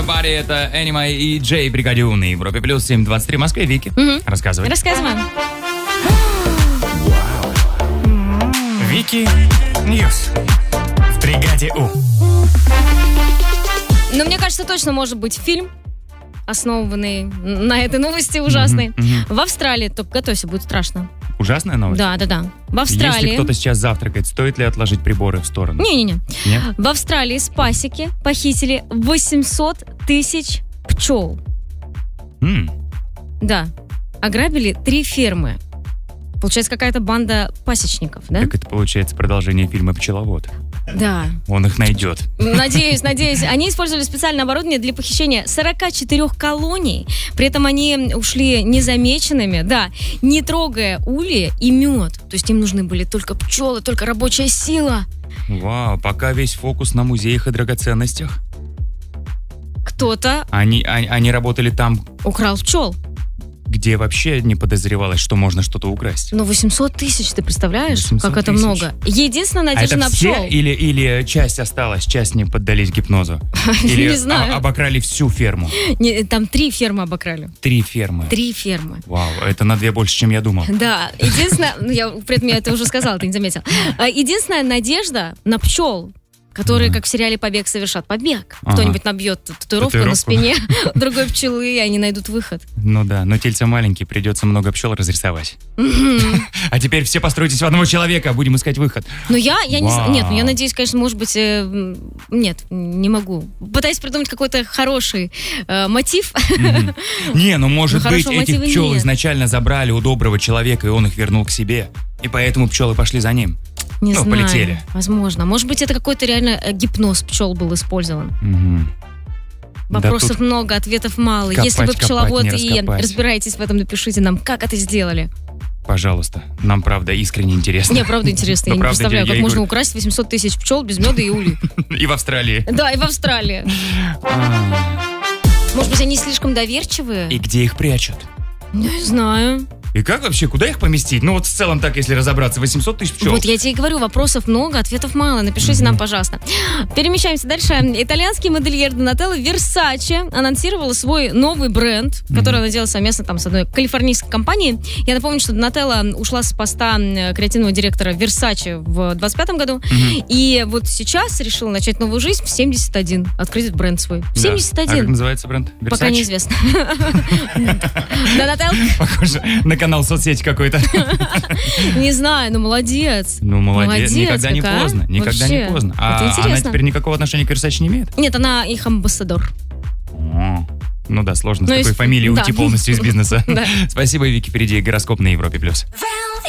Паре это Энимай и Джей Бригадиу на Европе плюс 7:23 в Москве. Вики, рассказывай. Рассказываем. Вики Ньюс в Бригаде У. Но мне кажется, точно может быть фильм, основанный на этой новости ужасной. В Австралии, только готовься, будет страшно. Ужасная новость? Да. В Австралии... Если кто-то сейчас завтракает, стоит ли отложить приборы в сторону? Не-не-не. Нет? В Австралии с пасеки похитили 800 тысяч пчел. Да. Ограбили 3 фермы. Получается, какая-то банда пасечников, да? Так это получается продолжение фильма «Пчеловод». Да. Он их найдет. Надеюсь. Они использовали специальное оборудование для похищения 44 колоний. При этом они ушли незамеченными, не трогая ульи и мед. То есть им нужны были только пчелы, только рабочая сила. Вау, пока весь фокус на музеях и драгоценностях. Кто-то Они работали там, украл пчел. где вообще не подозревалось, что можно что-то украсть. Ну, 800 тысяч, ты представляешь, 800 как это тысяч. много? Единственная надежда это на все пчел. или часть осталась, часть не поддались гипнозу? Или Не знаю. обокрали всю ферму? Там 3 фермы обокрали. 3 фермы. 3 фермы. Вау, это на 2 больше, чем я думал. Да, единственное, при этом я это уже сказала, ты не заметил. Единственная надежда на пчел, которые, как в сериале «Побег», совершат побег. Кто-нибудь набьет татуировку на спине другой пчелы, и они найдут выход. Ну да, но тельце маленькие, придется много пчел разрисовать. А теперь все постройтесь в одного человека, будем искать выход. Ну я не знаю. Нет, я надеюсь, конечно, может быть... Нет, не могу. Пытаюсь придумать какой-то хороший мотив. Не, ну может быть, хорошего этих мотива пчел нет. изначально забрали у доброго человека, и он их вернул к себе. И поэтому пчелы пошли за ним. Не знаю. Полетели. Возможно. Может быть, это какой-то реально гипноз пчел был использован. Вопросов много, ответов мало. копать, Если вы пчеловод копать, не и раскопать. разбираетесь в этом, напишите нам, как это сделали. Пожалуйста, нам правда искренне интересно. Мне правда интересно. Я не представляю, как можно украсть 800 тысяч пчел без меда и ули. И в Австралии. Да, и в Австралии. Может быть, они слишком доверчивые? И где их прячут? Не знаю. И как вообще, куда их поместить? Ну вот в целом так, если разобраться, 800 тысяч пчел. Вот я тебе и говорю, вопросов много, ответов мало. Напишите нам, пожалуйста. Перемещаемся дальше. Итальянский модельер Донателло Versace анонсировала свой новый бренд, который она делала совместно там с одной калифорнийской компанией. Я напомню, что Донателло ушла с поста креативного директора Versace в 25 году. И вот сейчас решила начать новую жизнь в 71. Открыть бренд свой. В 71. А как называется бренд? Versace? Пока неизвестно. Донателло? Похоже на канал соцсети какой-то. Не знаю, но молодец. Ну, молодец. Никогда не какая. поздно. Никогда Вообще. не поздно. Это А она интересно. теперь никакого отношения к Versace не имеет? Нет, она их амбассадор. Ну да, сложно с Ну, такой фамилией да. уйти полностью из бизнеса. Да. Спасибо, Вики. Впереди гороскоп на Европе+.